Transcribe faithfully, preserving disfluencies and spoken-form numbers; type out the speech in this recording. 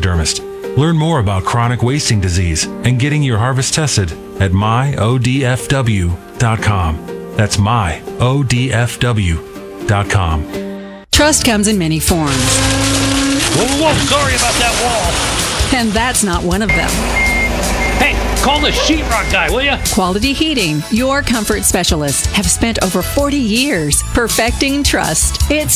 taxidermist. Learn more about chronic wasting disease and getting your harvest tested at my o d f w dot com. That's my o d f w dot com. Trust comes in many forms. Whoa, whoa, sorry about that wall. And that's not one of them. Hey, call the sheetrock guy, will ya? Quality Heating, your comfort specialist, have spent over forty years perfecting trust. It's